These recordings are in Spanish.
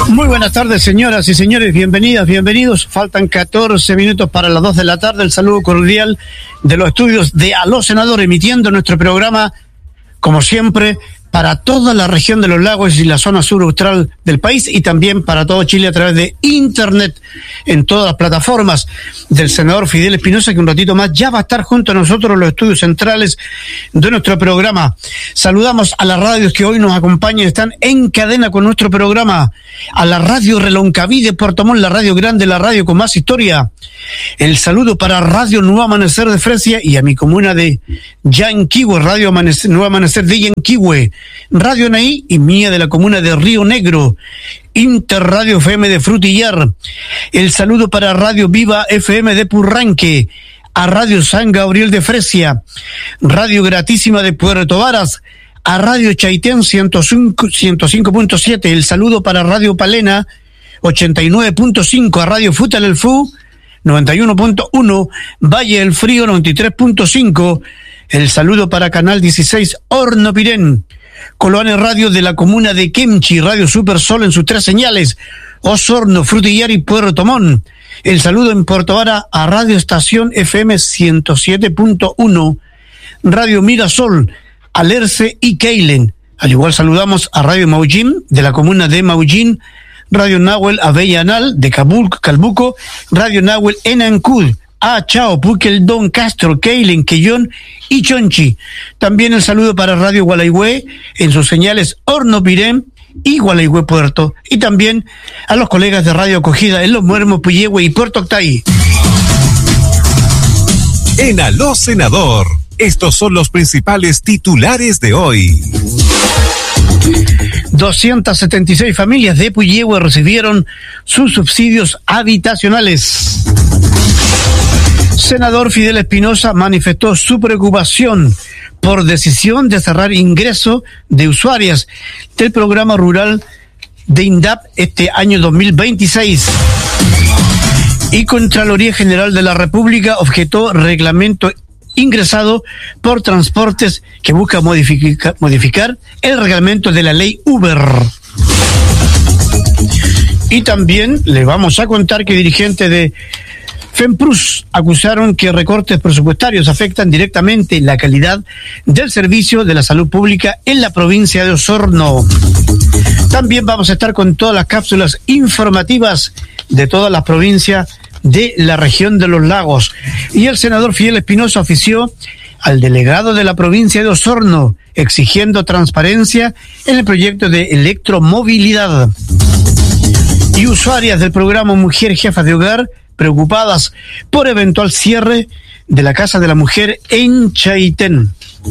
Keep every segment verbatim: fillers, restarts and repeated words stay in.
Muy buenas tardes, señoras y señores, bienvenidas, bienvenidos. Faltan catorce minutos para las dos de la tarde. El saludo cordial de los estudios de Aló Senador, emitiendo nuestro programa, como siempre, para toda la región de los lagos y la zona sur austral del país, y también para todo Chile a través de internet, en todas las plataformas del senador Fidel Espinosa, que un ratito más ya va a estar junto a nosotros en los estudios centrales de nuestro programa. Saludamos a las radios que hoy nos acompañan, están en cadena con nuestro programa, a la radio Reloncaví de Puerto Montt, la radio grande, la radio con más historia. El saludo para Radio Nuevo Amanecer de Fresia y a mi comuna de Yanquihue, Radio Amanecer, Nuevo Amanecer de Yanquihue, Radio Naí y mía de la comuna de Río Negro, Interradio F M de Frutillar. El saludo para Radio Viva F M de Purranque, a Radio San Gabriel de Fresia, Radio Gratísima de Puerto Varas, a Radio Chaitén ciento cinco punto siete. El saludo para Radio Palena ochenta y nueve punto cinco, a Radio Futal El Fu noventa y uno punto uno, Valle del Frío noventa y tres punto cinco. El saludo para Canal dieciséis Horno Pirén, Coloane Radio de la comuna de Kemchi, Radio Super Sol en sus tres señales, Osorno, Frutillar y Puerto Montt. El saludo en Puerto Vara a Radio Estación F M ciento siete punto uno, Radio Mirasol, Alerce y Keilen. Al igual saludamos a Radio Maullín de la comuna de Maullín, Radio Nahuel Avellanal de Cabul, Calbuco, Radio Nahuel en Ancud, a Chao, Puqueldón, Castro, Keilen, Quellón y Chonchi. También el saludo para Radio Gualaihue en sus señales Horno Pirén y Gualaihue Puerto. Y también a los colegas de Radio Acogida en Los Muermos, Puyehue y Puerto Octay. En Aló Senador, estos son los principales titulares de hoy. doscientas setenta y seis familias de Puyehue recibieron sus subsidios habitacionales. Senador Fidel Espinosa manifestó su preocupación por decisión de cerrar ingreso de usuarias del programa rural de INDAP este año dos mil veintiséis. Y Contraloría General de la República objetó reglamento ingresado por Transportes que busca modificar, modificar el reglamento de la ley Uber. Y también le vamos a contar que dirigentes de FEMPRUS acusaron que recortes presupuestarios afectan directamente la calidad del servicio de la salud pública en la provincia de Osorno. También vamos a estar con todas las cápsulas informativas de todas las provincias de la región de los lagos. Y el senador Fidel Espinosa ofició al delegado de la provincia de Osorno exigiendo transparencia en el proyecto de electromovilidad. Y usuarias del programa Mujer Jefa de Hogar preocupadas por eventual cierre de la Casa de la Mujer en Chaitén.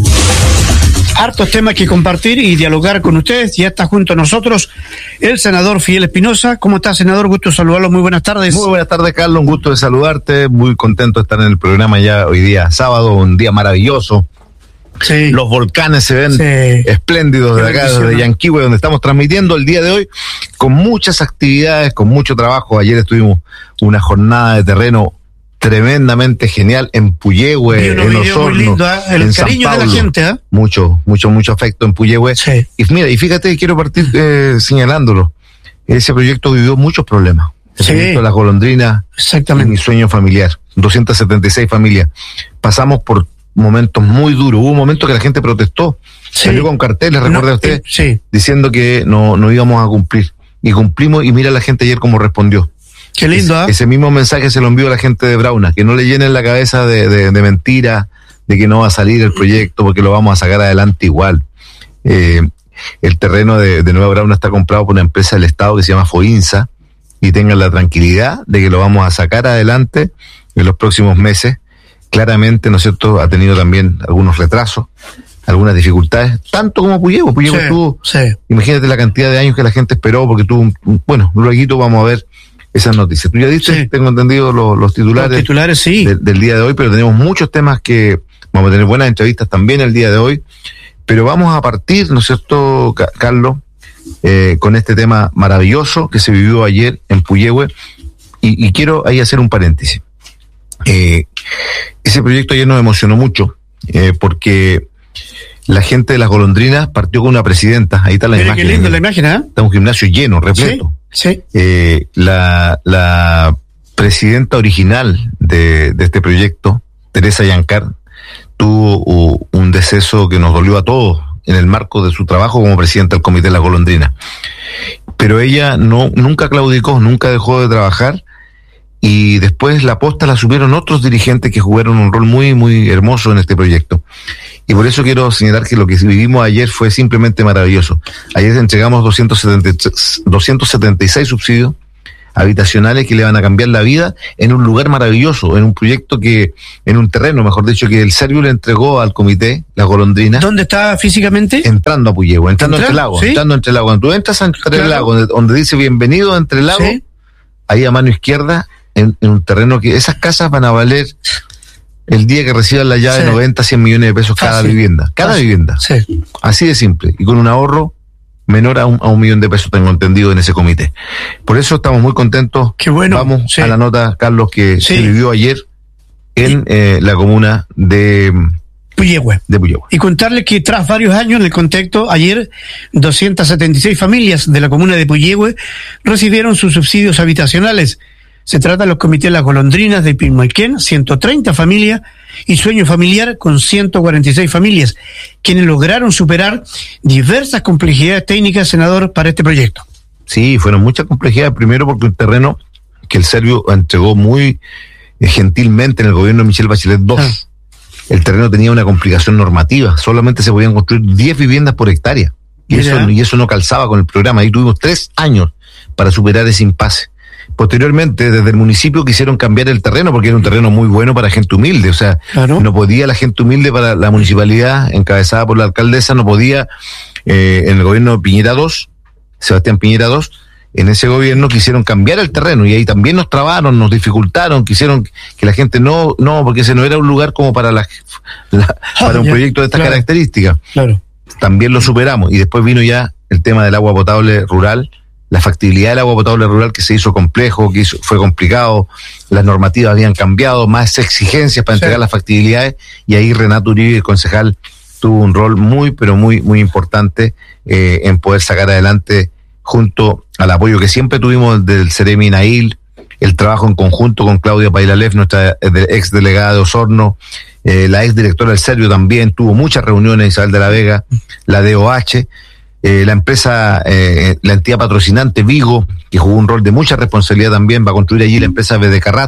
Hartos temas que compartir y dialogar con ustedes. Ya está junto a nosotros el senador Fidel Espinosa. ¿Cómo está, senador? Gusto saludarlo. Muy buenas tardes. Muy buenas tardes, Carlos. Un gusto de saludarte. Muy contento de estar en el programa ya hoy día sábado, un día maravilloso. Sí. Los volcanes se ven sí. espléndidos de acá, de Yanquihue, donde estamos transmitiendo el día de hoy con muchas actividades, con mucho trabajo. Ayer estuvimos una jornada de terreno tremendamente genial en Puyehue, en Osorno, muy lindo, ¿eh? El en cariño San Pablo, de la gente, ¿eh? Mucho, mucho, mucho afecto en Puyehue. Sí. Y mira, y fíjate, quiero partir eh, señalándolo. Ese proyecto vivió muchos problemas. El sí. proyecto de las golondrinas. Exactamente. Mi sueño familiar. doscientas setenta y seis familias. Pasamos por momentos muy duros. Hubo un momento que la gente protestó. Sí. Salió con carteles, recuerda no, usted, eh, sí. diciendo que no, no íbamos a cumplir. Y cumplimos, y mira la gente ayer cómo respondió. Qué lindo, ¿eh? Es, ese mismo mensaje se lo envió a la gente de Brauna, que no le llenen la cabeza de, de, de mentira, de que no va a salir el proyecto, porque lo vamos a sacar adelante igual. Eh, el terreno de, de Nueva Brauna está comprado por una empresa del Estado que se llama FOINSA, y tengan la tranquilidad de que lo vamos a sacar adelante en los próximos meses. Claramente, ¿no es cierto?, ha tenido también algunos retrasos, algunas dificultades, tanto como Puyehue. Puyehue sí, tuvo, sí. imagínate la cantidad de años que la gente esperó, porque tuvo, un, un, bueno, luego vamos a ver esas noticias. Tú ya diste, sí. tengo entendido, los, los titulares, los titulares sí. de, del día de hoy, pero tenemos muchos temas que vamos a tener buenas entrevistas también el día de hoy, pero vamos a partir, ¿no es cierto, Carlos, eh, con este tema maravilloso que se vivió ayer en Puyehue, y, y quiero ahí hacer un paréntesis. Eh, ese proyecto ayer nos emocionó mucho, eh, porque la gente de las golondrinas partió con una presidenta. Ahí está la Mira imagen. Qué lindo la imagen, ¿eh? Está un gimnasio lleno, repleto. Sí, Sí. Eh, la, la presidenta original de, de este proyecto, Teresa Yancar, tuvo uh, un deceso que nos dolió a todos en el marco de su trabajo como presidenta del Comité de la Golondrina. Pero ella no, nunca claudicó, nunca dejó de trabajar, y después la posta la asumieron otros dirigentes que jugaron un rol muy, muy hermoso en este proyecto. Y por eso quiero señalar que lo que vivimos ayer fue simplemente maravilloso. Ayer entregamos doscientos setenta y seis subsidios habitacionales que le van a cambiar la vida en un lugar maravilloso, en un proyecto que, en un terreno, mejor dicho, que el Servio le entregó al comité, la Golondrina. ¿Dónde está físicamente? Entrando a Puyehue, entrando entre lagos, ¿sí? entrando entre lagos. Cuando tú entras entre claro. el lago, donde, donde dice bienvenido entre el lago, ¿sí? Ahí a mano izquierda, en, en un terreno que esas casas van a valer el día que reciban la llave sí. noventa, cien millones de pesos cada Fácil. vivienda, cada Fácil. vivienda. Sí. Así de simple, y con un ahorro menor a un, a un millón de pesos, tengo entendido, en ese comité. Por eso estamos muy contentos. Qué bueno. Vamos sí. a la nota, Carlos, que sí. se vivió ayer en eh, la comuna de Puyehue. de Puyehue. Y contarles que tras varios años en el contexto, ayer doscientas setenta y seis familias de la comuna de Puyehue recibieron sus subsidios habitacionales. Se trata de los comités Las Golondrinas de Pilmalquén, ciento treinta familias, y Sueño Familiar con ciento cuarenta y seis familias, quienes lograron superar diversas complejidades técnicas, senador, para este proyecto. Sí, fueron muchas complejidades. Primero porque un terreno que el Servio entregó muy eh, gentilmente en el gobierno de Michelle Bachelet dos. Ah. El terreno tenía una complicación normativa. Solamente se podían construir diez viviendas por hectárea. Y eso, y eso no calzaba con el programa. Ahí tuvimos tres años para superar ese impasse. Posteriormente, desde el municipio quisieron cambiar el terreno porque era un terreno muy bueno para gente humilde. O sea, claro. no podía la gente humilde para la municipalidad encabezada por la alcaldesa, no podía, eh, en el gobierno de Piñera dos, Sebastián Piñera dos, en ese gobierno quisieron cambiar el terreno y ahí también nos trabaron, nos dificultaron, quisieron que la gente no, no, porque ese no era un lugar como para la, la ah, para un ya, proyecto de estas claro, características. Claro. También lo superamos y después vino ya el tema del agua potable rural, la factibilidad del agua potable rural que se hizo complejo, que hizo, fue complicado, las normativas habían cambiado, más exigencias para entregar sí. las factibilidades, y ahí Renato Uribe, el concejal, tuvo un rol muy, pero muy, muy importante eh, en poder sacar adelante, junto al apoyo que siempre tuvimos del Ceremi Nail, el trabajo en conjunto con Claudia Pailalef, nuestra ex delegada de Osorno, eh, la ex directora del Servio también, tuvo muchas reuniones, Isabel de la Vega, la D O H, Eh, la empresa, eh, la entidad patrocinante Vigo, que jugó un rol de mucha responsabilidad también, va a construir allí la empresa B D Carrat.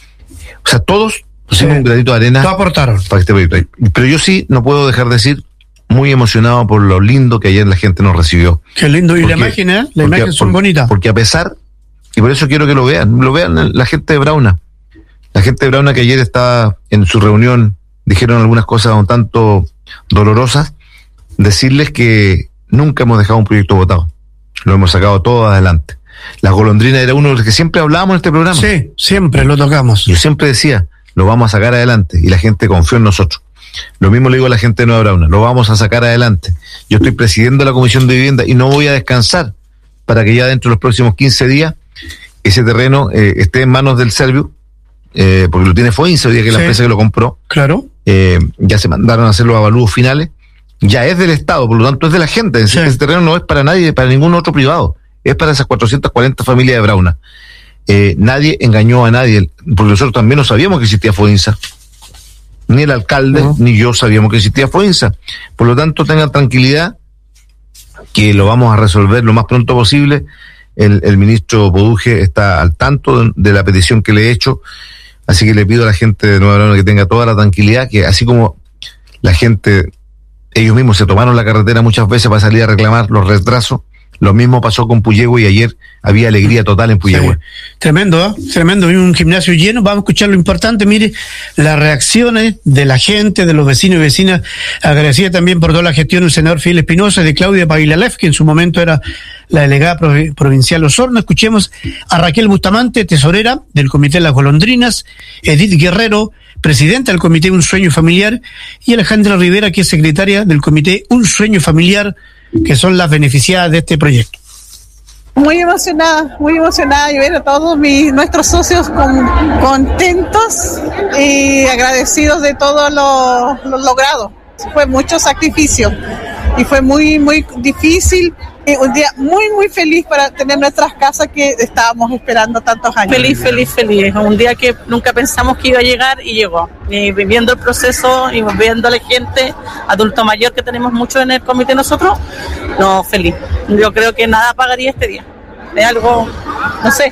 O sea, todos pusimos sí. un granito de arena. Todos aportaron. Para este proyecto. Pero yo sí no puedo dejar de decir, muy emocionado por lo lindo que ayer la gente nos recibió. Qué lindo, y porque, la imagen, ¿eh? La imagen son bonitas. Porque a pesar, y por eso quiero que lo vean, lo vean la gente de Brauna. La gente de Brauna que ayer estaba en su reunión, dijeron algunas cosas un tanto dolorosas, decirles que nunca hemos dejado un proyecto votado. Lo hemos sacado todo adelante. Las Golondrinas era uno de los que siempre hablábamos en este programa. Sí, siempre lo tocamos. Yo siempre decía, lo vamos a sacar adelante, y la gente confió en nosotros. Lo mismo le digo a la gente de Nueva Brauna, lo vamos a sacar adelante. Yo estoy presidiendo la Comisión de Vivienda y no voy a descansar para que ya dentro de los próximos quince días ese terreno eh, esté en manos del Servio, eh, porque lo tiene Foinsa, hoy día que sí. la empresa que lo compró. Claro. Eh, ya se mandaron a hacer los avalúos finales. Ya es del Estado, por lo tanto es de la gente. Sí. Ese terreno no es para nadie, para ningún otro privado. Es para esas cuatrocientas cuarenta familias de Brauna. Eh, nadie engañó a nadie, porque nosotros también no sabíamos que existía Foinsa. Ni el alcalde, uh-huh. ni yo sabíamos que existía Foinsa. Por lo tanto, tengan tranquilidad que lo vamos a resolver lo más pronto posible. El, el ministro Poduje está al tanto de, de la petición que le he hecho, así que le pido a la gente de Nueva Brauna que tenga toda la tranquilidad, que así como la gente... Ellos mismos se tomaron la carretera muchas veces para salir a reclamar los retrasos. Lo mismo pasó con Puyehue y ayer había alegría total en Puyehue. Sí. Tremendo, ¿eh? Tremendo. Un gimnasio lleno. Vamos a escuchar lo importante. Mire, las reacciones de la gente, de los vecinos y vecinas. Agradecida también por toda la gestión del senador Fidel Espinosa y de Claudia Pailalef, que en su momento era la delegada provincial Osorno. Escuchemos a Raquel Bustamante, tesorera del Comité de las Golondrinas, Edith Guerrero, presidenta del Comité Un Sueño Familiar, y Alejandra Rivera, que es secretaria del Comité Un Sueño Familiar, que son las beneficiadas de este proyecto. Muy emocionada, muy emocionada y ver a todos mis, nuestros socios con, contentos y agradecidos de todo lo, lo logrado. Fue mucho sacrificio y fue muy, muy difícil Un día muy, muy feliz para tener nuestras casas que estábamos esperando tantos años. Feliz, feliz, feliz. Un día que nunca pensamos que iba a llegar y llegó. Y viviendo el proceso y viendo a la gente, adulto mayor que tenemos mucho en el comité nosotros, no, feliz. Yo creo que nada pagaría este día. Es algo, no sé,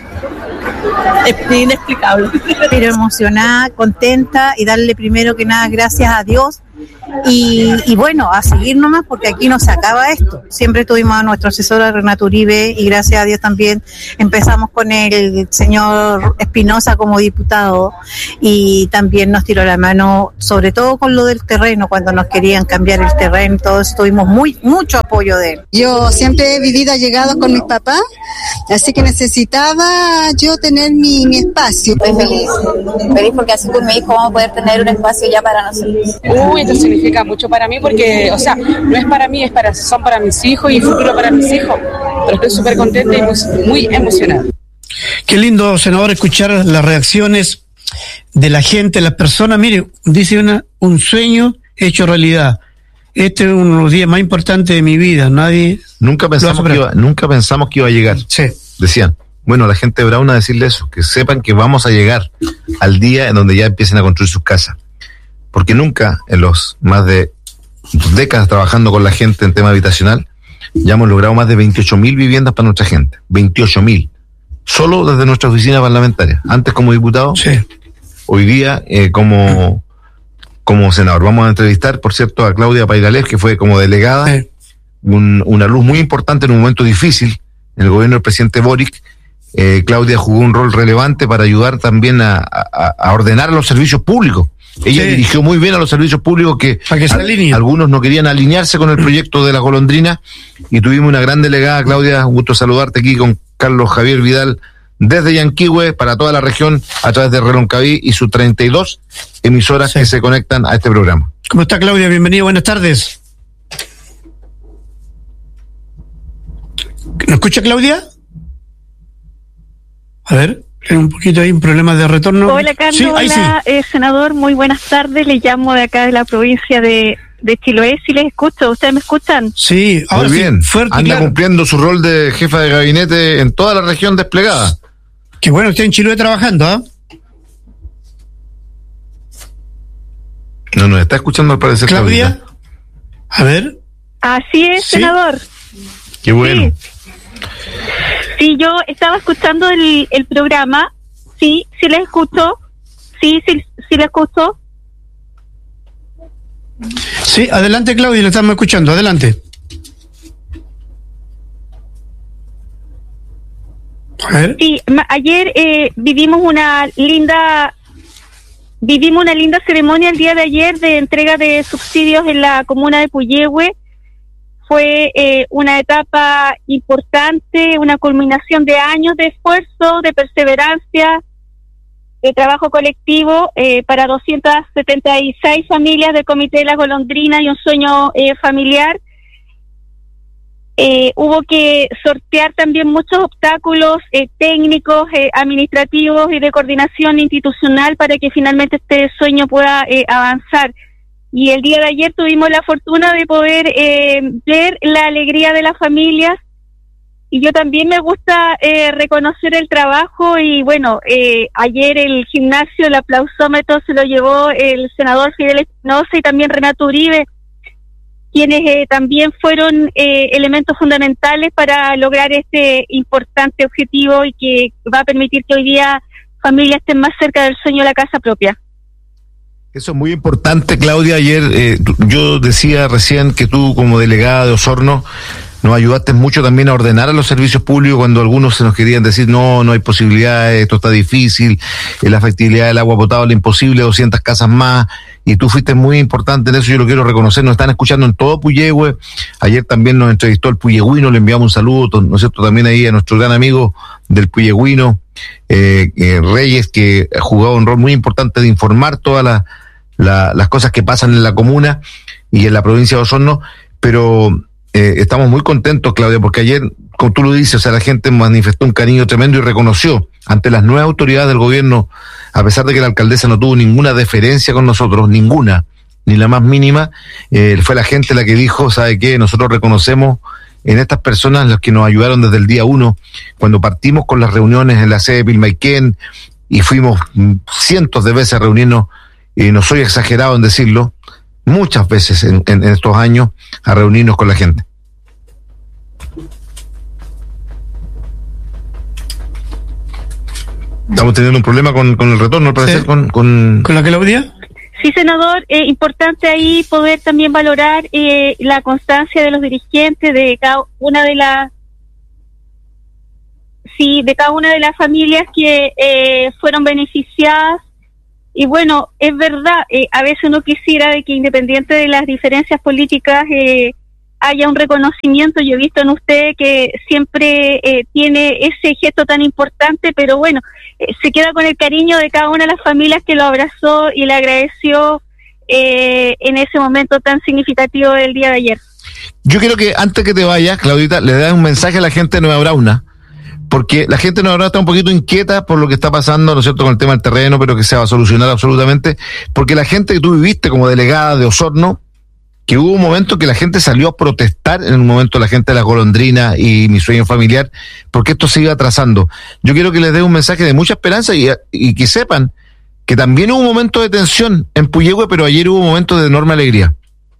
es inexplicable. Pero emocionada, contenta y darle primero que nada gracias a Dios. Y, y bueno, a seguir nomás porque aquí no se acaba esto. Siempre tuvimos a nuestro asesor Renato Uribe y gracias a Dios también empezamos con el señor Espinosa como diputado y también nos tiró la mano, sobre todo con lo del terreno, cuando nos querían cambiar el terreno, todos tuvimos muy mucho apoyo de él. Yo siempre he vivido allegado con mis papás, así que necesitaba yo tener mi, mi espacio. Estoy feliz, feliz porque así con mi hijo vamos a poder tener un espacio ya para nosotros. Uy, esto significa mucho para mí porque, o sea, no es para mí, es para, son para mis hijos y futuro para mis hijos. Pero estoy súper contenta y muy, muy emocionada. Qué lindo, senador, escuchar las reacciones de la gente, las personas. Mire, dice una, un sueño hecho realidad. Este es uno de los días más importantes de mi vida. Nadie nunca pensamos que iba, nunca pensamos que iba a llegar. Sí. Decían. Bueno, la gente de Brauna decirle eso, que sepan que vamos a llegar al día en donde ya empiecen a construir sus casas. Porque nunca, en los más de décadas trabajando con la gente en tema habitacional, ya hemos logrado más de veintiocho mil viviendas para nuestra gente. veintiocho mil. Solo desde nuestra oficina parlamentaria. Antes como diputado, sí. Hoy día eh, como, como senador. Vamos a entrevistar, por cierto, a Claudia Pairalés, que fue como delegada, sí. un, una luz muy importante en un momento difícil en el gobierno del presidente Boric. Eh, Claudia jugó un rol relevante para ayudar también a, a, a ordenar los servicios públicos. Ella sí. dirigió muy bien a los servicios públicos que, que a, algunos no querían alinearse con el proyecto de la golondrina y tuvimos una gran delegada. Claudia, un gusto saludarte aquí con Carlos Javier Vidal desde Yanquihue para toda la región a través de Reloncaví y sus treinta y dos emisoras sí. que se conectan a este programa. ¿Cómo está, Claudia? Bienvenida, buenas tardes. ¿Nos escucha, Claudia? A ver, un poquito ahí un problema de retorno. Hola, Carlos, sí, hola, sí. eh, senador, muy buenas tardes. Le llamo de acá de la provincia de, de Chiloé. Si les escucho, ¿ustedes me escuchan? Sí, ahora muy bien. Sí, fuerte, anda claro. Cumpliendo su rol de jefa de gabinete en toda la región desplegada. Qué bueno, usted en Chiloé trabajando, ¿ah? ¿eh? No nos está escuchando al parecer. Claudia, Claudia. A ver. Así es, ¿Sí? senador. Qué bueno. Sí. Sí, yo estaba escuchando el, el programa, sí, sí les escucho, sí, sí, sí les escucho. Sí, adelante, Claudia, lo estamos escuchando, adelante. A ver. Sí, ma- ayer eh, vivimos una linda, vivimos una linda ceremonia el día de ayer de entrega de subsidios en la comuna de Puyehue. Fue eh, una etapa importante, una culminación de años de esfuerzo, de perseverancia, de trabajo colectivo eh, para doscientas setenta y seis familias del Comité de la Golondrina y un sueño eh, familiar. Eh, hubo que sortear también muchos obstáculos eh, técnicos, eh, administrativos y de coordinación institucional para que finalmente este sueño pueda eh, avanzar. Y el día de ayer tuvimos la fortuna de poder eh, ver la alegría de las familias y yo también me gusta eh, reconocer el trabajo y bueno, eh, ayer el gimnasio, el aplausómetro se lo llevó el senador Fidel Espinosa y también Renato Uribe, quienes eh, también fueron eh, elementos fundamentales para lograr este importante objetivo y que va a permitir que hoy día familias estén más cerca del sueño de la casa propia. Eso es muy importante, Claudia. Ayer eh, yo decía recién que tú como delegada de Osorno nos ayudaste mucho también a ordenar a los servicios públicos cuando algunos se nos querían decir no, no hay posibilidades, esto está difícil, eh, la factibilidad del agua potable imposible, doscientas casas más, y tú fuiste muy importante en eso, yo lo quiero reconocer, nos están escuchando en todo Puyehue. Ayer también nos entrevistó el Puyehguino, le enviamos un saludo, ¿no es cierto?, también ahí a nuestro gran amigo del Puyehguino, eh, eh, Reyes, que ha jugado un rol muy importante de informar todas las La, las cosas que pasan en la comuna y en la provincia de Osorno, pero eh, estamos muy contentos, Claudia, porque ayer, como tú lo dices, o sea, la gente manifestó un cariño tremendo y reconoció ante las nuevas autoridades del gobierno, a pesar de que la alcaldesa no tuvo ninguna deferencia con nosotros, ninguna, ni la más mínima, eh, fue la gente la que dijo, ¿sabe qué? Nosotros reconocemos en estas personas, los que nos ayudaron desde el día uno, cuando partimos con las reuniones en la sede de Pilmaiquén, y fuimos cientos de veces a reunirnos, y no soy exagerado en decirlo, muchas veces en, en, en estos años, a reunirnos con la gente. Estamos teniendo un problema con, con el retorno, al parecer, sí. con, con... ¿Con la Claudia? Sí, senador, eh, importante ahí poder también valorar eh, la constancia de los dirigentes de cada una de las sí, de cada una de las familias que eh, fueron beneficiadas. Y bueno, es verdad, eh, a veces uno quisiera de que independiente de las diferencias políticas eh, haya un reconocimiento. Yo he visto en usted que siempre eh, tiene ese gesto tan importante, pero bueno, eh, se queda con el cariño de cada una de las familias que lo abrazó y le agradeció eh, en ese momento tan significativo del día de ayer. Yo quiero que antes que te vayas, Claudita, le das un mensaje a la gente de Nueva Brauna, porque la gente de Nueva Brauna está un poquito inquieta por lo que está pasando, ¿no es cierto?, con el tema del terreno, pero que se va a solucionar absolutamente, porque la gente que tú viviste como delegada de Osorno, que hubo un momento que la gente salió a protestar, en un momento la gente de la golondrina y Mi Sueño Familiar, porque esto se iba atrasando. Yo quiero que les dé un mensaje de mucha esperanza y, y que sepan que también hubo un momento de tensión en Puyehue, pero ayer hubo un momento de enorme alegría.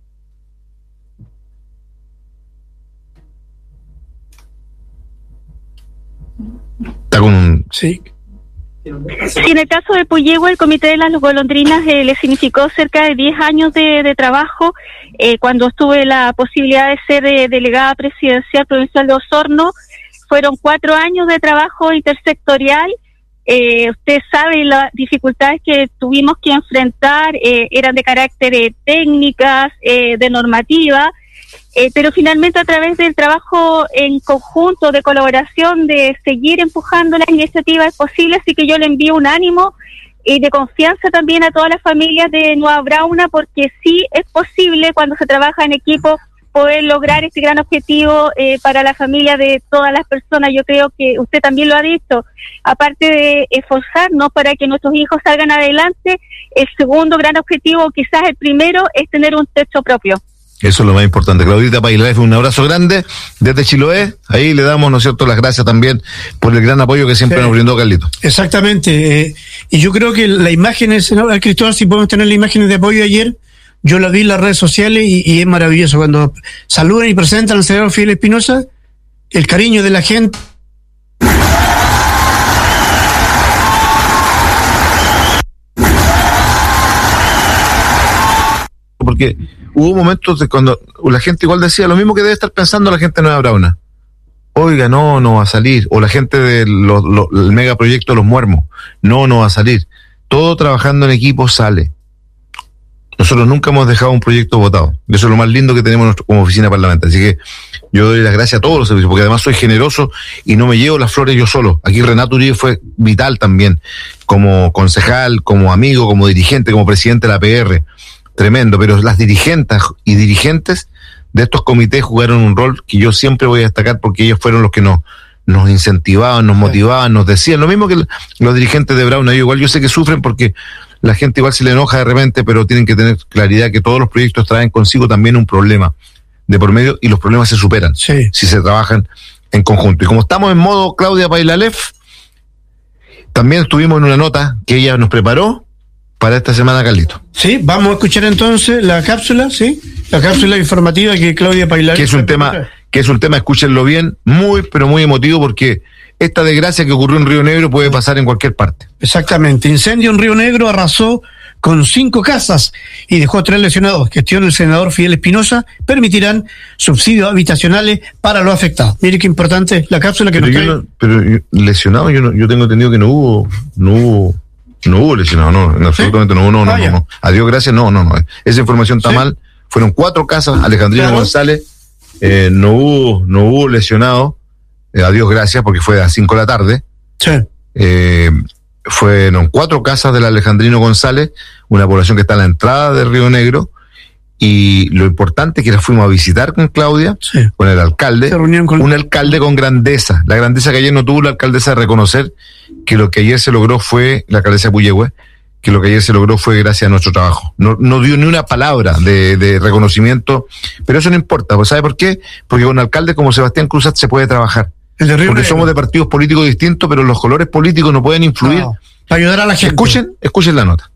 Está con un... Sí. Sí, en el caso de Puyehue, el Comité de las Golondrinas eh, le significó cerca de diez años de, de trabajo. Eh, cuando tuve la posibilidad de ser eh, delegada presidencial provincial de Osorno, fueron cuatro años de trabajo intersectorial. Eh, usted sabe las dificultades que tuvimos que enfrentar, eh, eran de carácter eh, técnicas, eh, de normativa, eh, pero finalmente a través del trabajo en conjunto, de colaboración, de seguir empujando las iniciativas posibles, así que yo le envío un ánimo y de confianza también a todas las familias de Nueva Brauna, porque sí es posible cuando se trabaja en equipo poder lograr este gran objetivo eh, para la familia de todas las personas. Yo creo que usted también lo ha dicho, aparte de esforzarnos para que nuestros hijos salgan adelante, el segundo gran objetivo, quizás el primero, es tener un techo propio. Eso es lo más importante. Claudita Pailalef, un abrazo grande desde Chiloé. Ahí le damos, ¿no es cierto?, las gracias también por el gran apoyo que siempre sí. nos brindó Carlito. Exactamente. Eh, y yo creo que la imagen, senador Cristóbal, si podemos tener las imágenes de apoyo de ayer, yo la vi en las redes sociales y, y es maravilloso. Cuando saludan y presentan al senador Fidel Espinosa, el cariño de la gente. Porque hubo momentos de cuando la gente igual decía lo mismo que debe estar pensando la gente de Nueva Brauna. Oiga, no, no va a salir. O la gente del megaproyecto de Los Muermos. No, no va a salir. Todo trabajando en equipo sale. Nosotros nunca hemos dejado un proyecto votado. Eso es lo más lindo que tenemos como oficina parlamentaria. Así que yo doy las gracias a todos los servicios, porque además soy generoso y no me llevo las flores yo solo. Aquí Renato Uribe fue vital también, como concejal, como amigo, como dirigente, como presidente de la P R. Tremendo, pero las dirigentes y dirigentes de estos comités jugaron un rol que yo siempre voy a destacar, porque ellos fueron los que nos, nos incentivaban, nos motivaban, nos decían lo mismo que los dirigentes de Brauna. Yo igual yo sé que sufren porque la gente igual se le enoja de repente, pero tienen que tener claridad que todos los proyectos traen consigo también un problema de por medio, y los problemas se superan sí. si se trabajan en conjunto. Y como estamos en modo Claudia Pailalef, también estuvimos en una nota que ella nos preparó para esta semana, Carlito. Sí, vamos a escuchar entonces la cápsula, sí, la cápsula informativa que Claudia Pailalef. Que es un tema, que es un tema, escúchenlo bien, muy, pero muy emotivo, porque esta desgracia que ocurrió en Río Negro puede pasar en cualquier parte. Exactamente. Incendio en Río Negro arrasó con cinco casas y dejó a tres lesionados. Gestión del senador Fidel Espinosa permitirán subsidios habitacionales para los afectados. Mire qué importante la cápsula que pero nos yo trae. No, pero yo, lesionados, yo, no, yo tengo entendido que no hubo, no hubo, no hubo lesionados, no, absolutamente ¿sí? no, no, no, ah, no, no. A Dios gracias, no, no, no. Esa información está ¿sí? mal. Fueron cuatro casas, Alejandrino claro. González, eh, no hubo, no hubo lesionados. Eh, a Dios gracias, porque fue a las cinco de la tarde. Sí. Eh, fueron cuatro casas del Alejandrino González, una población que está a la entrada de Río Negro, y lo importante es que la fuimos a visitar con Claudia, sí. con el alcalde, con... un alcalde con grandeza, la grandeza que ayer no tuvo la alcaldesa de reconocer que lo que ayer se logró fue, la alcaldesa de Puyehue, que lo que ayer se logró fue gracias a nuestro trabajo. No, no dio ni una palabra de, de reconocimiento, pero eso no importa. ¿Sabe por qué? Porque con alcaldes como Sebastián Cruzat se puede trabajar. Porque Negro. Somos de partidos políticos distintos, pero los colores políticos no pueden influir. No, para ayudar a la gente. Escuchen, escuchen la nota.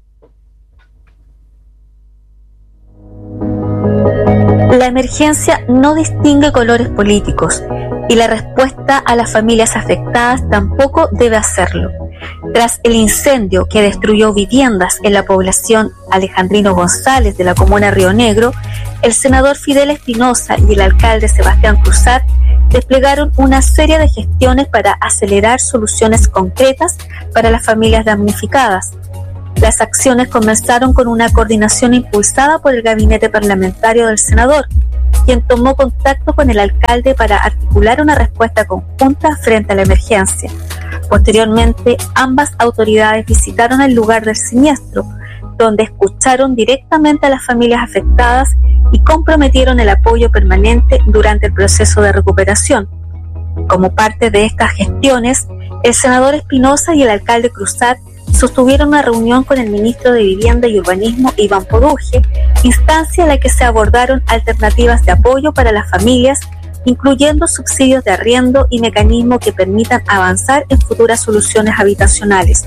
La emergencia no distingue colores políticos y la respuesta a las familias afectadas tampoco debe hacerlo. Tras el incendio que destruyó viviendas en la población Alejandrino González de la comuna Río Negro, el senador Fidel Espinosa y el alcalde Sebastián Cruzat desplegaron una serie de gestiones para acelerar soluciones concretas para las familias damnificadas. Las acciones comenzaron con una coordinación impulsada por el gabinete parlamentario del senador, quien tomó contacto con el alcalde para articular una respuesta conjunta frente a la emergencia. Posteriormente, ambas autoridades visitaron el lugar del siniestro, donde escucharon directamente a las familias afectadas y comprometieron el apoyo permanente durante el proceso de recuperación. Como parte de estas gestiones, el senador Espinosa y el alcalde Cruzat sostuvieron una reunión con el ministro de Vivienda y Urbanismo, Iván Poduje, instancia en la que se abordaron alternativas de apoyo para las familias, incluyendo subsidios de arriendo y mecanismos que permitan avanzar en futuras soluciones habitacionales.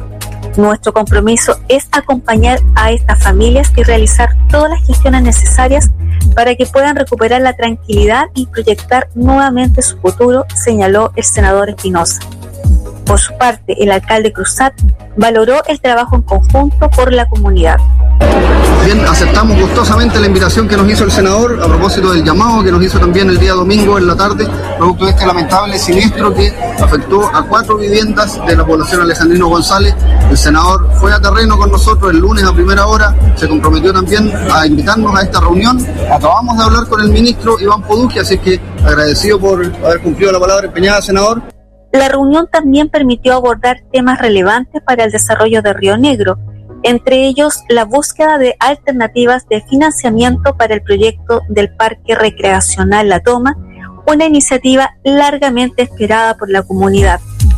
Nuestro compromiso es acompañar a estas familias y realizar todas las gestiones necesarias para que puedan recuperar la tranquilidad y proyectar nuevamente su futuro, señaló el senador Espinosa. Por su parte, el alcalde Cruzat valoró el trabajo en conjunto por la comunidad. Bien, aceptamos gustosamente la invitación que nos hizo el senador a propósito del llamado que nos hizo también el día domingo en la tarde, producto de este lamentable siniestro que afectó a cuatro viviendas de la población Alejandrino González. El senador fue a terreno con nosotros el lunes a primera hora, se comprometió también a invitarnos a esta reunión. Acabamos de hablar con el ministro Iván Poduje, así que agradecido por haber cumplido la palabra empeñada, senador. La reunión también permitió abordar temas relevantes para el desarrollo de Río Negro, entre ellos la búsqueda de alternativas de financiamiento para el proyecto del Parque Recreacional La Toma, una iniciativa largamente esperada por la comunidad.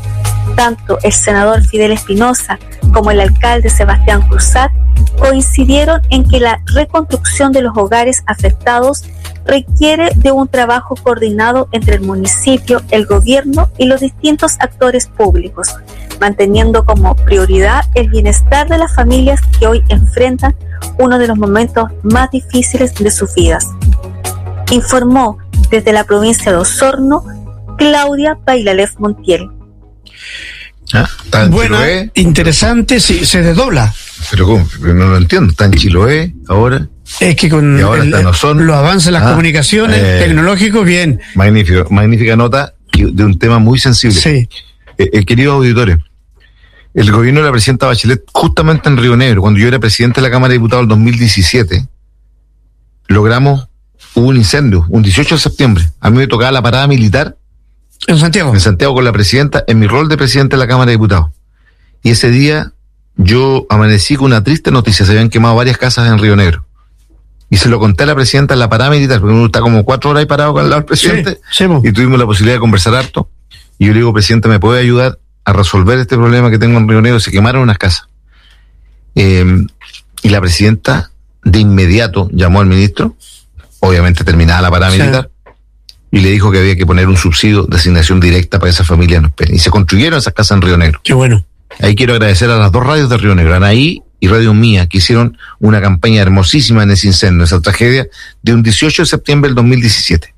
Tanto el senador Fidel Espinosa como el alcalde Sebastián Cruzat coincidieron en que la reconstrucción de los hogares afectados requiere de un trabajo coordinado entre el municipio, el gobierno y los distintos actores públicos, manteniendo como prioridad el bienestar de las familias que hoy enfrentan uno de los momentos más difíciles de sus vidas. Informó desde la provincia de Osorno, Claudia Pailalef Montiel. ¿Ah? ¿Tan Buena, Chiloé? Interesante, sí, se desdobla. Pero ¿cómo? No lo entiendo. ¿Está en Chiloé ahora? Es que con el, los avances en las ah, comunicaciones eh, tecnológicos, bien. Magnífico, magnífica nota de un tema muy sensible. Sí. Eh, eh, queridos auditores, el gobierno de la presidenta Bachelet, justamente en Río Negro, cuando yo era presidente de la Cámara de Diputados en dos mil diecisiete, logramos, hubo un incendio, un dieciocho de septiembre. A mí me tocaba la parada militar. ¿En Santiago? En Santiago con la presidenta, en mi rol de presidente de la Cámara de Diputados. Y ese día yo amanecí con una triste noticia, se habían quemado varias casas en Río Negro. Y se lo conté a la presidenta en la parada militar, porque uno está como cuatro horas ahí parado con el lado del presidente, sí, sí, y tuvimos la posibilidad de conversar harto. Y yo le digo, presidente, ¿me puede ayudar a resolver este problema que tengo en Río Negro? Se quemaron unas casas. Eh, y la presidenta de inmediato llamó al ministro, obviamente terminada la parada sí. militar, y le dijo que había que poner un subsidio de asignación directa para que esas familias no esperen. Y se construyeron esas casas en Río Negro. Qué bueno. Ahí quiero agradecer a las dos radios de Río Negro, Anaí y Radio Mía, que hicieron una campaña hermosísima en ese incendio, esa tragedia de un dieciocho de septiembre del dos mil diecisiete.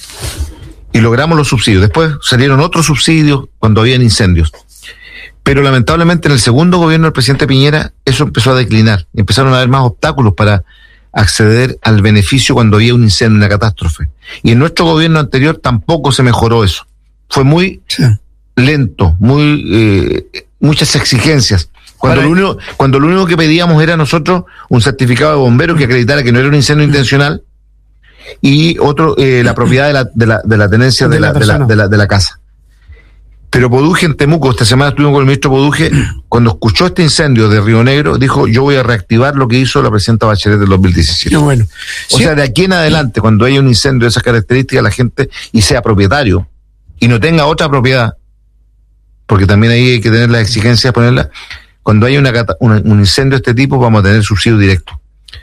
Y logramos los subsidios. Después salieron otros subsidios cuando habían incendios. Pero lamentablemente en el segundo gobierno del presidente Piñera eso empezó a declinar. Empezaron a haber más obstáculos para acceder al beneficio cuando había un incendio, una catástrofe. Y en nuestro gobierno anterior tampoco se mejoró eso. Fue muy sí. lento, muy eh, muchas exigencias. Cuando lo, único, cuando lo único que pedíamos era nosotros un certificado de bombero que acreditara que no era un incendio intencional y otro, eh, la propiedad de la, de la, de la tenencia de, de, la, de, la, de, la, de la casa. Pero Poduje en Temuco, esta semana estuvimos con el ministro Poduje, cuando escuchó este incendio de Río Negro, dijo, yo voy a reactivar lo que hizo la presidenta Bachelet del dos mil diecisiete. Qué bueno. O sí. sea, de aquí en adelante, cuando haya un incendio de esas características, la gente, y sea propietario, y no tenga otra propiedad, porque también ahí hay que tener las exigencias, ponerla, cuando haya una, una, un incendio de este tipo vamos a tener subsidio directo.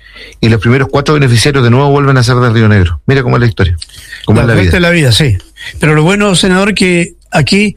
Y los primeros cuatro beneficiarios de nuevo vuelven a ser de Río Negro. Mira cómo es la historia. Cómo la es la vida. de la vida, sí. Pero lo bueno, senador, que aquí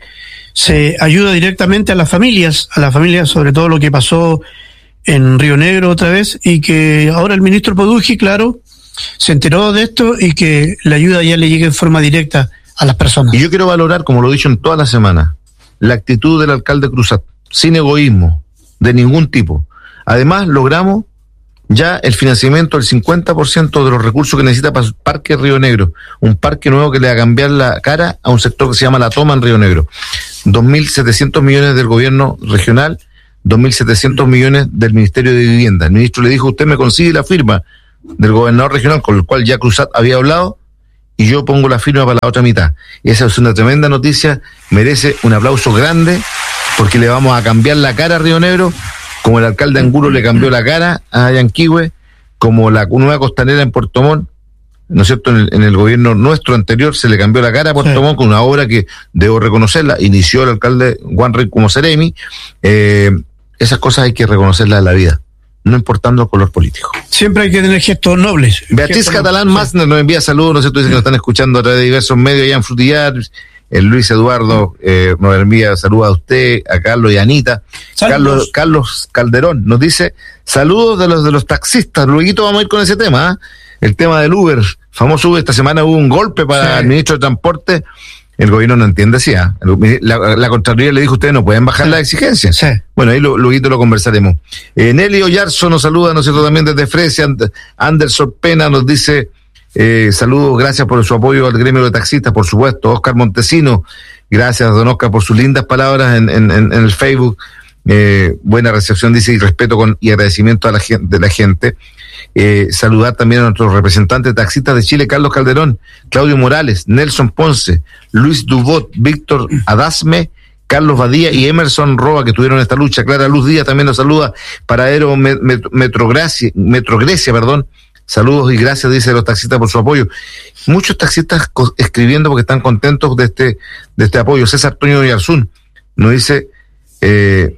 se ayuda directamente a las familias, a las familias sobre todo lo que pasó en Río Negro otra vez, y que ahora el ministro Podugi, claro, se enteró de esto y que la ayuda ya le llegue en forma directa a las personas. Y yo quiero valorar, como lo he dicho en toda la semana, la actitud del alcalde Cruzat, sin egoísmo, de ningún tipo. Además, logramos ya el financiamiento del cincuenta por ciento de los recursos que necesita para el Parque Río Negro, un parque nuevo que le va a cambiar la cara a un sector que se llama La Toma en Río Negro. dos mil setecientos millones del gobierno regional, dos mil setecientos millones del Ministerio de Vivienda. El ministro le dijo, usted me consigue la firma del gobernador regional, con el cual ya Cruzat había hablado, y yo pongo la firma para la otra mitad. Y esa es una tremenda noticia, merece un aplauso grande, porque le vamos a cambiar la cara a Río Negro, como el alcalde Angulo le cambió la cara a Yanquihue, como la nueva costanera en Puerto Montt, ¿no es cierto? En el, en el gobierno nuestro anterior se le cambió la cara a Puerto sí. Montt con una obra que, debo reconocerla, inició el alcalde Juan Rey como Seremi. Eh, esas cosas hay que reconocerlas en la vida, no importando el color político. Siempre hay que tener gestos nobles. Beatriz gestos Catalán nobles. Más sí. nos envía saludos, ¿no es cierto? Dice que nos están escuchando a través de diversos medios allá en Frutillar. El Luis Eduardo eh, nos envía saludos a usted, a Carlos y a Anita. Carlos, Carlos Calderón nos dice saludos de los de los taxistas. Luego vamos a ir con ese tema, ¿eh? El tema del Uber, famoso Uber. Esta semana hubo un golpe para sí. el ministro de Transporte. El gobierno no entiende, sí, ¿eh? la, la Contraloría le dijo, ustedes no pueden bajar sí. las exigencias. Sí. Bueno, ahí lo, luego lo conversaremos. Eh, Nelly Oyarzo nos saluda, ¿no es cierto?, también desde Fresia. Anderson Pena nos dice Eh, saludos, gracias por su apoyo al gremio de taxistas, por supuesto. Oscar Montesino, gracias, don Oscar, por sus lindas palabras en, en, en el Facebook. Eh, buena recepción, dice, y respeto con, y agradecimiento a la gente, de la gente. Eh, saludar también a nuestros representantes taxistas de Chile, Carlos Calderón, Claudio Morales, Nelson Ponce, Luis Dubot, Víctor Adasme, Carlos Badía y Emerson Roa, que tuvieron esta lucha. Clara Luz Díaz también nos saluda. Paradero Metrogracia, Metrogrecia, perdón. Saludos y gracias, dice, los taxistas por su apoyo. Muchos taxistas co- escribiendo porque están contentos de este de este apoyo. César Toño Yarzún nos dice eh,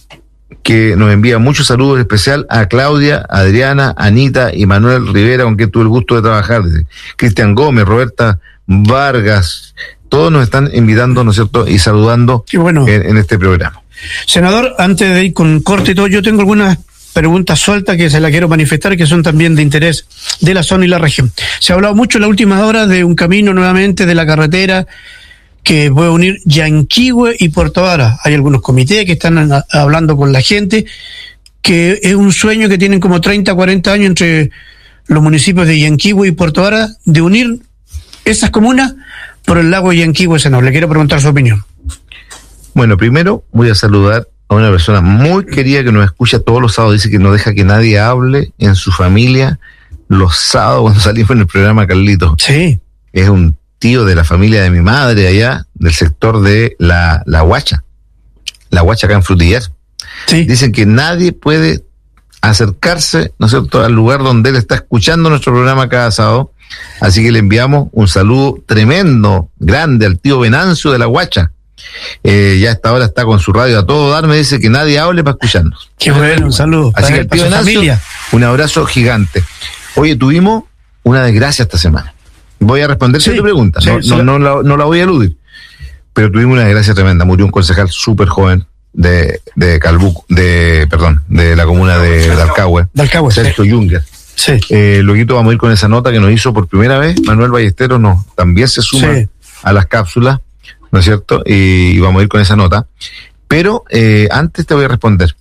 que nos envía muchos saludos especial a Claudia, Adriana, Anita y Manuel Rivera, con quien tuve el gusto de trabajar. Dice. Cristian Gómez, Roberta Vargas, todos nos están invitando, ¿no es cierto?, y saludando bueno. en, en este programa. Senador, antes de ir con corte y todo, yo tengo algunas preguntas sueltas que se las quiero manifestar, que son también de interés de la zona y la región. Se ha hablado mucho en las últimas horas de un camino nuevamente de la carretera que puede unir Yanquihue y Puerto Vara. Hay algunos comités que están a, hablando con la gente, que es un sueño que tienen como treinta, cuarenta años entre los municipios de Yanquihue y Puerto Vara, de unir esas comunas por el lago Yanquihue. Senador, le quiero preguntar su opinión. Bueno, primero voy a saludar a una persona muy querida que nos escucha todos los sábados. Dice que no deja que nadie hable en su familia los sábados cuando salimos en el programa, Carlito. Sí. Es un tío de la familia de mi madre allá, del sector de la, la Huacha. La Huacha acá en Frutillar. Sí. Dicen que nadie puede acercarse, ¿no es cierto?, al lugar donde él está escuchando nuestro programa cada sábado. Así que le enviamos un saludo tremendo, grande al tío Venancio de la Huacha. Eh, ya hasta ahora está con su radio a todo dar, me dice que nadie hable para escucharnos. Qué bueno, un saludo. Así que el tío Venancio, un abrazo gigante. Oye, tuvimos una desgracia esta semana. Voy a responderte sí, tu pregunta, sí, no, sí. No, no, la, no la voy a eludir, pero tuvimos una desgracia tremenda. Murió un concejal súper joven de, de Calbuco, de, perdón, de la comuna de Dalcahue, Dalcahue Sergio sí. Junger. Sí. Eh, luego vamos a ir con esa nota que nos hizo por primera vez Manuel Ballesteros, nos también se suma sí. a las cápsulas, ¿no es cierto? Y, y vamos a ir con esa nota. Pero eh, antes te voy a responder.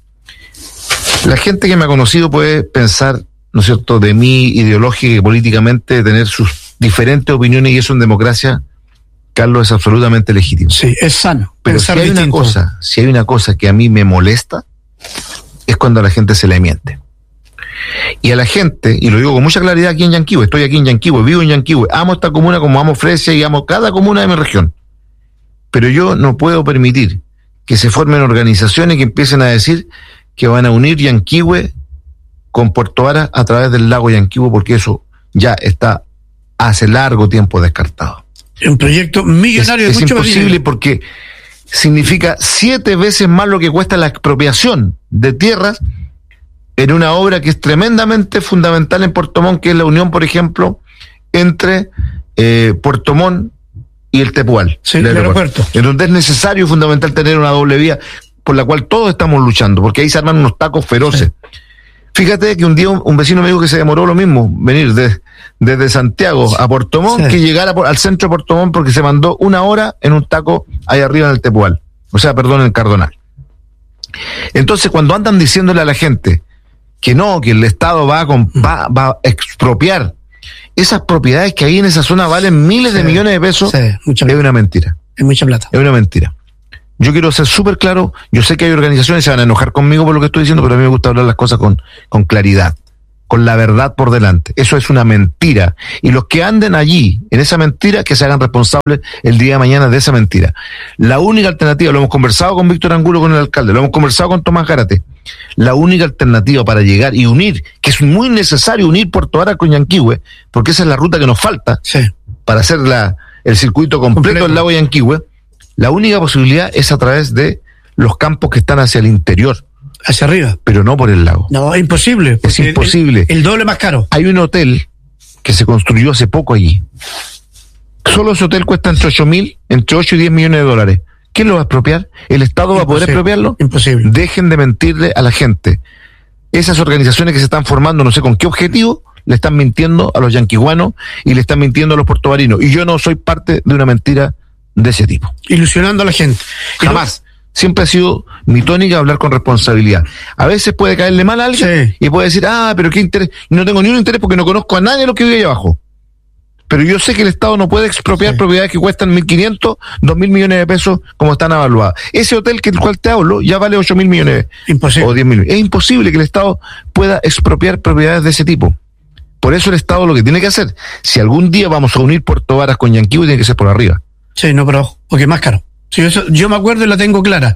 La gente que me ha conocido puede pensar, ¿no es cierto?, de mí ideológica y políticamente, tener sus diferentes opiniones, y eso en democracia, Carlos, es absolutamente legítimo. Sí, es sano. Pero si hay distinto. una cosa, si hay una cosa que a mí me molesta, es cuando a la gente se le miente. Y a la gente, y lo digo con mucha claridad aquí en Yanquihue, estoy aquí en Yanquihue, vivo en Yanquihue, amo esta comuna como amo Fresia y amo cada comuna de mi región. Pero yo no puedo permitir que se formen organizaciones que empiecen a decir que van a unir Yanquihue con Puerto Vara a través del lago Yanquihue, porque eso ya está hace largo tiempo descartado. Un proyecto millonario. Es, de es mucho imposible dinero. Porque significa siete veces más lo que cuesta la expropiación de tierras en una obra que es tremendamente fundamental en Puerto Montt, que es la unión, por ejemplo, entre eh, Puerto Montt y el Tepual, sí, el aeropuerto, en donde es necesario y fundamental tener una doble vía por la cual todos estamos luchando, porque ahí se arman unos tacos feroces. Sí. Fíjate que un día un, un vecino me dijo que se demoró lo mismo venir de, desde Santiago sí. a Puerto Montt, sí. que llegar a, al centro de Puerto Montt, porque se mandó una hora en un taco ahí arriba en el Tepual, o sea, perdón, en el Cardonal. Entonces, cuando andan diciéndole a la gente que no, que el Estado va a, va, va a expropiar esas propiedades que ahí en esa zona valen miles sí. de millones de pesos, sí, es una mentira. Es mucha plata. Es una mentira. Yo quiero ser súper claro, yo sé que hay organizaciones que se van a enojar conmigo por lo que estoy diciendo, pero a mí me gusta hablar las cosas con, con claridad, con la verdad por delante. Eso es una mentira. Y los que anden allí en esa mentira, que se hagan responsables el día de mañana de esa mentira. La única alternativa, lo hemos conversado con Víctor Angulo, con el alcalde, lo hemos conversado con Tomás Gárate, la única alternativa para llegar y unir, que es muy necesario unir Puerto Varas con Yanquihue, porque esa es la ruta que nos falta sí. para hacer la, el circuito completo, completo del lago Yanquihue. La única posibilidad es a través de los campos que están hacia el interior. Hacia arriba. Pero no por el lago. No, es imposible. Es imposible. El, el doble más caro. Hay un hotel que se construyó hace poco allí. Solo ese hotel cuesta entre ocho mil, entre ocho y diez millones de dólares. ¿Quién lo va a expropiar? ¿El Estado va a poder expropiarlo? Imposible. Dejen de mentirle a la gente. Esas organizaciones que se están formando, no sé con qué objetivo, le están mintiendo a los yanquihuanos y le están mintiendo a los puertovarinos. Y yo no soy parte de una mentira de ese tipo. Ilusionando a la gente. Jamás. Siempre ha sido mi tónica hablar con responsabilidad. A veces puede caerle mal a alguien sí. y puede decir, ah, pero qué interés. No tengo ni un interés porque no conozco a nadie de lo que vive ahí abajo. Pero yo sé que el Estado no puede expropiar sí. propiedades que cuestan mil quinientos, dos mil millones de pesos como están evaluadas. Ese hotel que del cual te hablo ya vale ocho mil millones imposible. o diez mil. Es imposible que el Estado pueda expropiar propiedades de ese tipo. Por eso el Estado lo que tiene que hacer, si algún día vamos a unir Puerto Varas con Yanquihue, tiene que ser por arriba. Sí, no, pero porque es más caro. Sí, eso, yo me acuerdo y la tengo clara.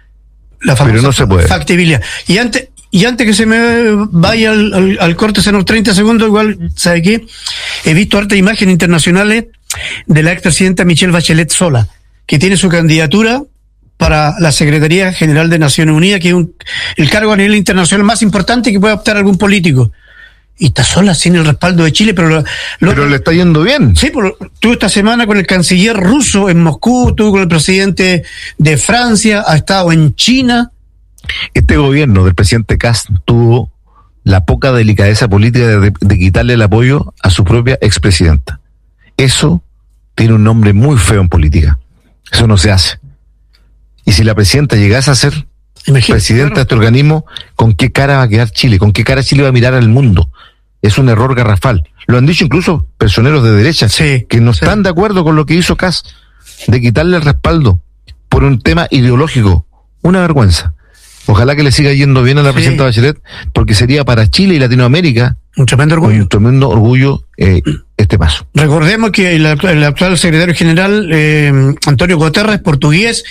La famosa pero no se puede. Factibilidad. Y antes, y antes que se me vaya al, al, al corte, en unos treinta segundos, igual, ¿sabe qué? He visto hartas imágenes internacionales de la expresidenta Michelle Bachelet sola, que tiene su candidatura para la Secretaría General de Naciones Unidas, que es un, el cargo a nivel internacional más importante que puede optar algún político. Y está sola, sin el respaldo de Chile, pero... Lo, lo, pero le está yendo bien. Sí, pero estuvo esta semana con el canciller ruso en Moscú, estuvo con el presidente de Francia, ha estado en China. Este gobierno del presidente Kast tuvo la poca delicadeza política de, de, de quitarle el apoyo a su propia expresidenta. Eso tiene un nombre muy feo en política. Eso no se hace. Y si la presidenta llegase a ser Imagínate, presidenta claro. de este organismo, ¿con qué cara va a quedar Chile? ¿Con qué cara Chile va a mirar al mundo? Es un error garrafal. Lo han dicho incluso personeros de derecha, sí, que no sí. están de acuerdo con lo que hizo Kast, de quitarle el respaldo por un tema ideológico. Una vergüenza. Ojalá que le siga yendo bien a la sí. presidenta Bachelet, porque sería para Chile y Latinoamérica un tremendo orgullo. Un tremendo orgullo eh, este paso. Recordemos que el, el actual secretario general, eh, Antonio Guterres, portugués,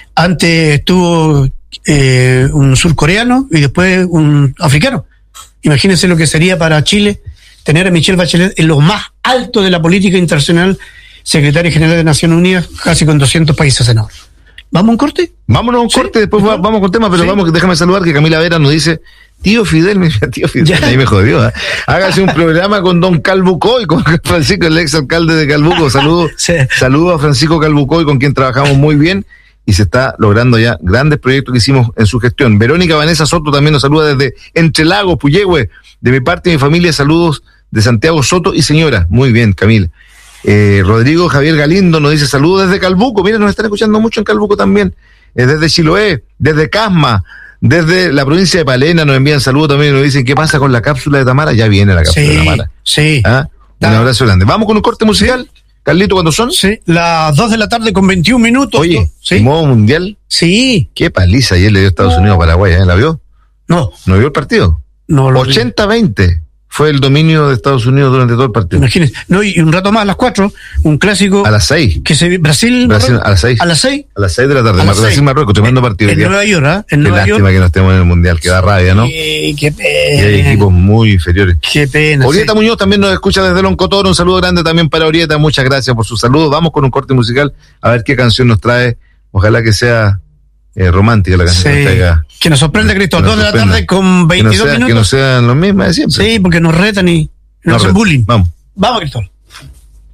antes estuvo eh, un surcoreano y después un africano. Imagínense lo que sería para Chile tener a Michelle Bachelet en lo más alto de la política internacional, secretaria general de Naciones Unidas, casi con doscientos países senadores. ¿Vamos a un corte? Vámonos a un ¿Sí? corte, después ¿Mejor? vamos con temas, pero ¿Sí? vamos, déjame saludar que Camila Vera nos dice, tío Fidel, me dice, tío Fidel, ya. Ahí me jodió, ¿eh? Hágase un programa con don Calbucoy, con Francisco, el ex alcalde de Calbuco. Saludos, sí. saludos a Francisco Calbucoy, con quien trabajamos muy bien y se está logrando ya grandes proyectos que hicimos en su gestión. Verónica Vanessa Soto también nos saluda desde Entre Lagos, Puyehue. De mi parte y mi familia, saludos de Santiago Soto y señora. Muy bien, Camila. Eh, Rodrigo Javier Galindo nos dice saludos desde Calbuco. Miren, nos están escuchando mucho en Calbuco también. Eh, desde Chiloé, desde Casma, desde la provincia de Palena nos envían saludos también y nos dicen qué pasa con la cápsula de Tamara. Ya viene la cápsula sí, de Tamara. Sí. ¿Ah? Un abrazo grande. Vamos con un corte musical. ¿Sí? Carlito, ¿cuándo son? Sí, las dos de la tarde con veintiún minutos. Oye, ¿sí? ¿modo mundial? Sí. Qué paliza ayer le dio Estados Unidos a Paraguay, ¿eh? ¿La vio? No. ¿No vio el partido? No lo ochenta a veinte fue el dominio de Estados Unidos durante todo el partido. Imagínense. No, y un rato más a las cuatro, un clásico. A las seis. Que se Brasil. Brasil a las seis. A las seis. A las seis de la tarde. Brasil Marruecos, tremendo partido. En Nueva York, ¿eh? En Qué Nueva lástima York. que no estemos en el mundial, que da rabia, ¿no? Qué, qué pena. Y hay equipos muy inferiores. Qué pena. Orieta sí. Muñoz también nos escucha desde Loncotoro. Un saludo grande también para Orieta. Muchas gracias por su saludo. Vamos con un corte musical a ver qué canción nos trae Ojalá que sea eh, romántica la canción. Sí. Que, traiga, que nos sorprende, Cristóbal. que Dos nos de la sorprenda. tarde con veintidós que no sea, minutos. Que no sean los mismos de siempre. Sí, porque nos retan y nos No hacen re- bullying. Vamos. Vamos, Cristóbal.